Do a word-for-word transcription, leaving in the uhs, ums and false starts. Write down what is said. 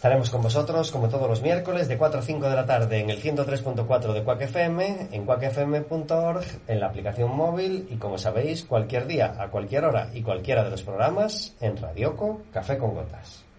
Estaremos con vosotros como todos los miércoles de cuatro a cinco de la tarde en el ciento tres punto cuatro de Quack F M, en quack f m punto org, en la aplicación móvil y, como sabéis, cualquier día, a cualquier hora y cualquiera de los programas en Radioco Café con Gotas.